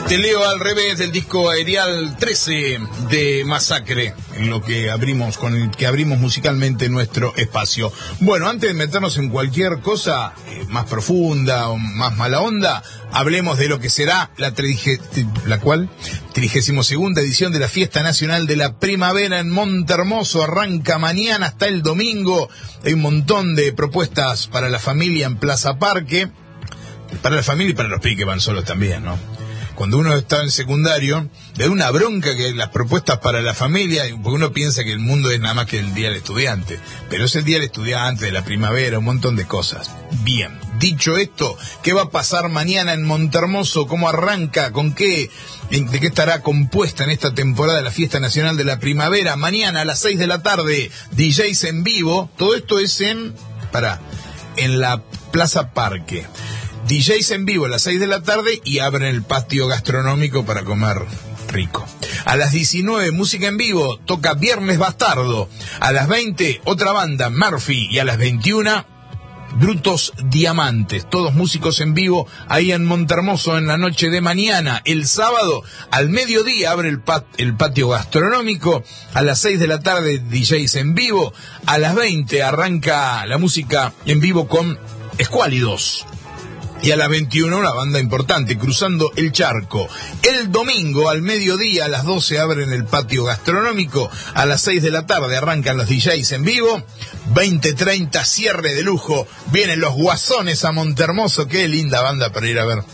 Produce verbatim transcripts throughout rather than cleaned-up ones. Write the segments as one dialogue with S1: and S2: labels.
S1: Te leo al revés del disco Aerial trece de Masacre, en lo que abrimos, con el que abrimos musicalmente nuestro espacio. Bueno, antes de meternos en cualquier cosa eh, más profunda o más mala onda, hablemos de lo que será la, trige, la cual trigésimo segunda edición de la Fiesta Nacional de la Primavera en Montermoso. Arranca mañana hasta el domingo. Hay un montón de propuestas para la familia en Plaza Parque, para la familia y para los pibes que van solos también, ¿no? Cuando uno está en secundario, le da una bronca que las propuestas para la familia, porque uno piensa que el mundo es nada más que el Día del Estudiante, pero es el Día del Estudiante, de la primavera, un montón de cosas. Bien, dicho esto, ¿qué va a pasar mañana en Montermoso? ¿Cómo arranca? ¿Con qué? ¿De qué estará compuesta en esta temporada la Fiesta Nacional de la Primavera? Mañana a las seis de la tarde, D Js en vivo. Todo esto es en, pará, en la Plaza Parque. D Js en vivo a las seis de la tarde y abren el patio gastronómico para comer rico. A las diecinueve, música en vivo, toca Viernes Bastardo. A las veinte, otra banda, Murphy. Y a las veintiuna, Brutos Diamantes. Todos músicos en vivo ahí en Montermoso en la noche de mañana. El sábado, al mediodía, abre el, pat- el patio gastronómico. A las seis de la tarde, D Js en vivo. A las veinte, arranca la música en vivo con Escuálidos. Y a las veintiuna, una banda importante, Cruzando el Charco. El domingo, al mediodía, a las doce, abren el patio gastronómico. A las seis de la tarde arrancan los D Js en vivo. veinte treinta, cierre de lujo. Vienen los Guasones a Montermoso. Qué linda banda para ir a ver.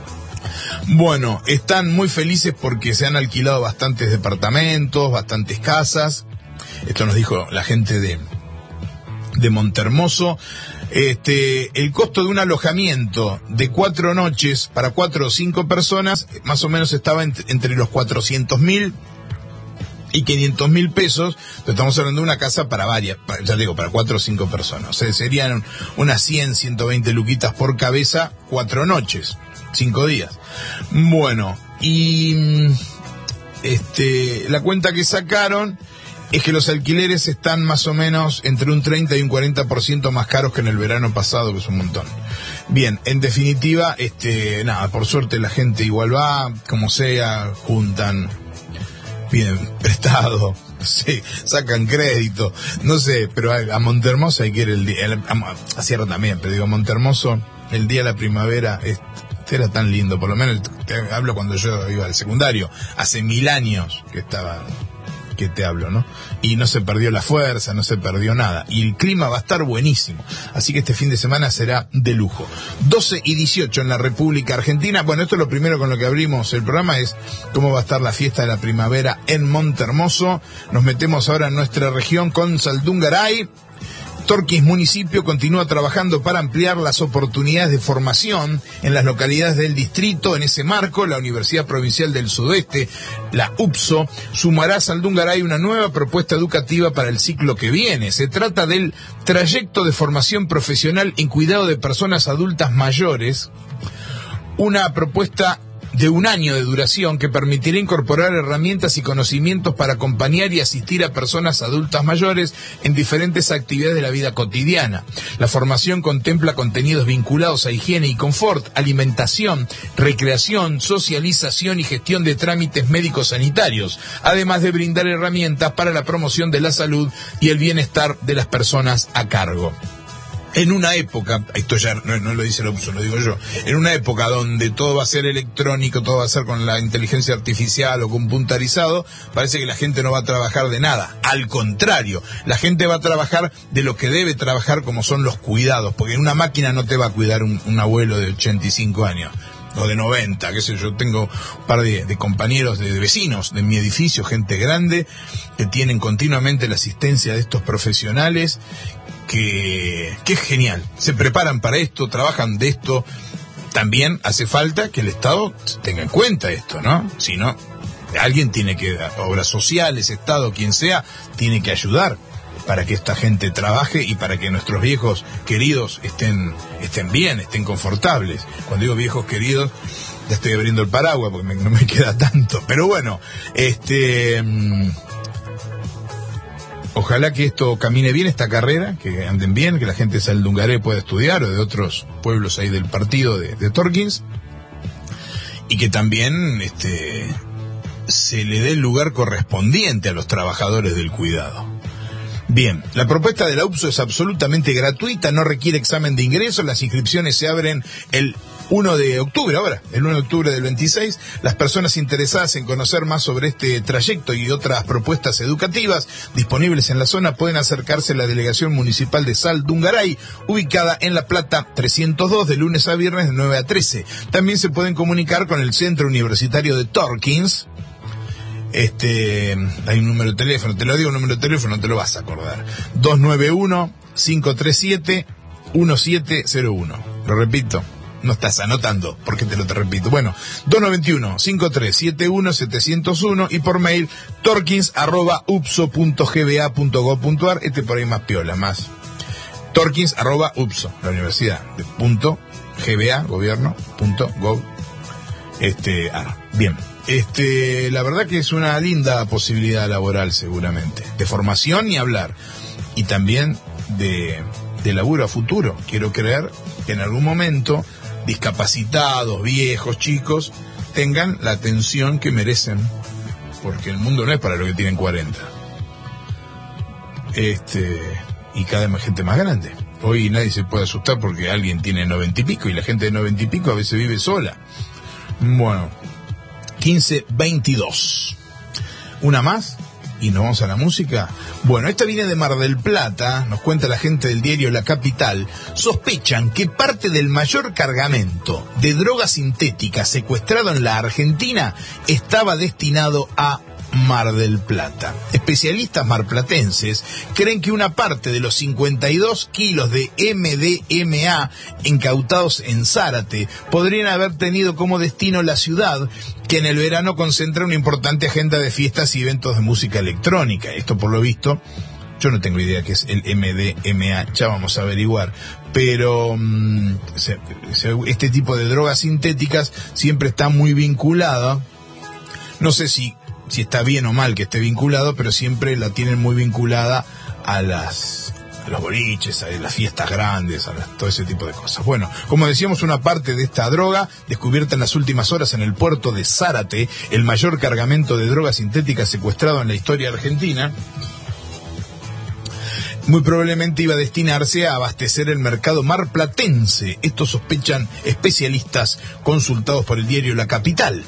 S1: Bueno, están muy felices porque se han alquilado bastantes departamentos, bastantes casas. Esto nos dijo la gente de, de Montermoso. Este, el costo de un alojamiento de cuatro noches para cuatro o cinco personas, más o menos estaba ent- entre los cuatrocientos mil y quinientos mil pesos. Pero estamos hablando de una casa para varias, para, ya digo, para cuatro o cinco personas. O sea, serían unas cien, ciento veinte luquitas por cabeza, cuatro noches, cinco días. Bueno, y este, la cuenta que sacaron es que los alquileres están más o menos entre un treinta y un cuarenta por ciento más caros que en el verano pasado, que es un montón. Bien, en definitiva, este, nada, por suerte la gente igual va, como sea, juntan, piden prestado, sí, sacan crédito, no sé, pero a, a Montermoso hay que ir el día, a, a Sierra también, pero digo, Montermoso, el día de la primavera, este, era tan lindo, por lo menos te hablo cuando yo iba al secundario, hace mil años que estaba... que te hablo, ¿no? Y no se perdió la fuerza, no se perdió nada. Y el clima va a estar buenísimo. Así que este fin de semana será de lujo. doce y dieciocho en la República Argentina. Bueno, esto es lo primero con lo que abrimos el programa, es cómo va a estar la fiesta de la primavera en Montermoso. Nos metemos ahora en nuestra región con Saldungaray. Torquís municipio continúa trabajando para ampliar las oportunidades de formación en las localidades del distrito. En ese marco, la Universidad Provincial del Sudeste, la U P S O, sumará a Saldungaray una nueva propuesta educativa para el ciclo que viene. Se trata del trayecto de formación profesional en cuidado de personas adultas mayores, una propuesta de un año de duración que permitirá incorporar herramientas y conocimientos para acompañar y asistir a personas adultas mayores en diferentes actividades de la vida cotidiana. La formación contempla contenidos vinculados a higiene y confort, alimentación, recreación, socialización y gestión de trámites médicos sanitarios, además de brindar herramientas para la promoción de la salud y el bienestar de las personas a cargo. En una época, esto ya no, no lo dice el O P S O, lo digo yo, en una época donde todo va a ser electrónico, todo va a ser con la inteligencia artificial o computarizado, parece que la gente no va a trabajar de nada. Al contrario, la gente va a trabajar de lo que debe trabajar, como son los cuidados, porque en una máquina no te va a cuidar un, un abuelo de ochenta y cinco años. O de noventa, qué sé yo, tengo un par de, de compañeros, de, de vecinos de mi edificio, gente grande, que tienen continuamente la asistencia de estos profesionales, que, que es genial. Se preparan para esto, trabajan de esto. También hace falta que el Estado tenga en cuenta esto, ¿no? Si no, alguien tiene que, obras sociales, Estado, quien sea, tiene que ayudar para que esta gente trabaje y para que nuestros viejos queridos estén estén bien, estén confortables. Cuando digo viejos queridos, ya estoy abriendo el paraguas porque me, no me queda tanto. Pero bueno, este mmm, ojalá que esto camine bien, esta carrera, que anden bien, que la gente de Saldungaray pueda estudiar, o de otros pueblos ahí del partido de, de Torkins. y que también este, se le dé el lugar correspondiente a los trabajadores del cuidado. Bien, la propuesta de la U P S O es absolutamente gratuita, no requiere examen de ingreso, las inscripciones se abren el uno de octubre, ahora, el uno de octubre del veintiséis. Las personas interesadas en conocer más sobre este trayecto y otras propuestas educativas disponibles en la zona pueden acercarse a la Delegación Municipal de Saldungaray, ubicada en La Plata trescientos dos, de lunes a viernes de nueve a trece. También se pueden comunicar con el Centro Universitario de Torkins. Este, hay un número de teléfono, te lo digo, un número de teléfono, no te lo vas a acordar. dos nueve uno, cinco tres siete, uno siete cero uno. Lo repito, no estás anotando, porque te lo te repito. Bueno, dos nueve uno, cinco tres siete uno, siete cero uno y por mail torkins arroba upso punto g b a punto gob punto a r. Este por ahí más piola, más. Torkins arroba upso, la universidad, de punto gba, gobierno, punto gov, este, ah, bien. Este, la verdad que es una linda posibilidad laboral seguramente, de formación y hablar, y también de, de laburo a futuro. Quiero creer que en algún momento discapacitados, viejos, chicos, tengan la atención que merecen, porque el mundo no es para los que tienen cuarenta. Este, y cada vez gente más grande. Hoy nadie se puede asustar porque alguien tiene noventa y pico, y la gente de noventa y pico a veces vive sola. Bueno, quince veintidós. Una más y nos vamos a la música. Bueno, esta viene de Mar del Plata, nos cuenta la gente del diario La Capital. Sospechan que parte del mayor cargamento de droga sintética secuestrado en la Argentina estaba destinado a Mar del Plata. Especialistas marplatenses creen que una parte de los cincuenta y dos kilos de M D M A incautados en Zárate podrían haber tenido como destino la ciudad, que en el verano concentra una importante agenda de fiestas y eventos de música electrónica. Esto, por lo visto, yo no tengo idea qué es el M D M A, ya vamos a averiguar, pero um, se, se, este tipo de drogas sintéticas siempre está muy vinculada, no sé si si está bien o mal que esté vinculado, pero siempre la tienen muy vinculada a las a los boliches, a las fiestas grandes, a las, todo ese tipo de cosas. Bueno, como decíamos, una parte de esta droga, descubierta en las últimas horas en el puerto de Zárate, el mayor cargamento de drogas sintéticas secuestrado en la historia argentina, muy probablemente iba a destinarse a abastecer el mercado marplatense. Esto sospechan especialistas consultados por el diario La Capital.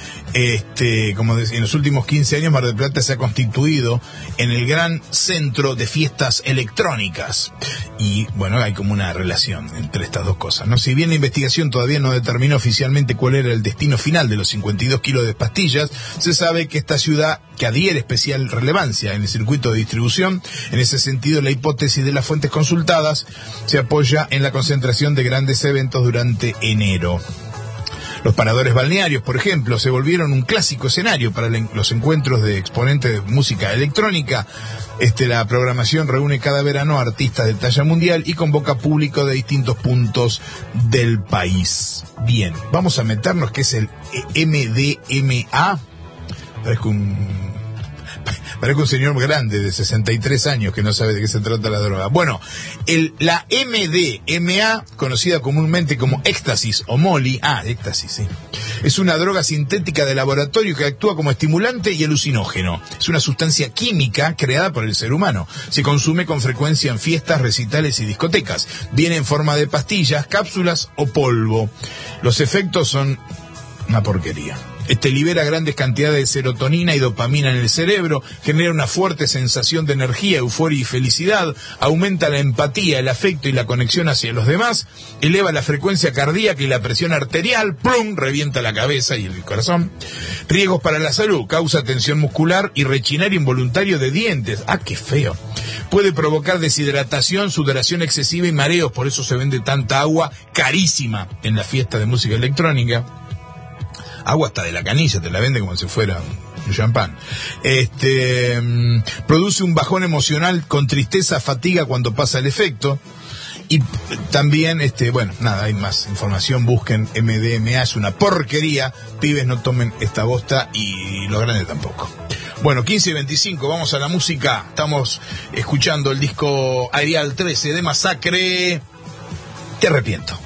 S1: Este, como decía, en los últimos quince años Mar del Plata se ha constituido en el gran centro de fiestas electrónicas. Y bueno, hay como una relación entre estas dos cosas, ¿no? Si bien la investigación todavía no determinó oficialmente cuál era el destino final de los cincuenta y dos kilos de pastillas, se sabe que esta ciudad, que adhiere especial relevancia en el circuito de distribución, en ese sentido la hipótesis de las fuentes consultadas se apoya en la concentración de grandes eventos durante enero. Los paradores balnearios, por ejemplo, se volvieron un clásico escenario para los encuentros de exponentes de música electrónica. Este, la programación reúne cada verano a artistas de talla mundial y convoca público de distintos puntos del país. Bien, vamos a meternos qué es el M D M A. Parezco un... Parece un señor grande de sesenta y tres años que no sabe de qué se trata la droga. Bueno, el, la M D M A, conocida comúnmente como éxtasis o Molly, ah, éxtasis, sí, es una droga sintética de laboratorio que actúa como estimulante y alucinógeno. Es una sustancia química creada por el ser humano. Se consume con frecuencia en fiestas, recitales y discotecas. Viene en forma de pastillas, cápsulas o polvo. Los efectos son una porquería. Este libera grandes cantidades de serotonina y dopamina en el cerebro, genera una fuerte sensación de energía, euforia y felicidad, aumenta la empatía, el afecto y la conexión hacia los demás, eleva la frecuencia cardíaca y la presión arterial, plum, revienta la cabeza y el corazón. Riesgos para la salud, causa tensión muscular y rechinar involuntario de dientes. Ah, qué feo. Puede provocar deshidratación, sudoración excesiva y mareos, por eso se vende tanta agua carísima en la fiesta de música electrónica. Agua hasta de la canilla, te la vende como si fuera un champán. Este, mmm, produce un bajón emocional con tristeza, fatiga cuando pasa el efecto. Y también, este, bueno, nada, hay más información, busquen M D M A, es una porquería. Pibes, no tomen esta bosta y los grandes tampoco. Bueno, quince y veinticinco, vamos a la música. Estamos escuchando el disco Aerial trece de Masacre. Te arrepiento.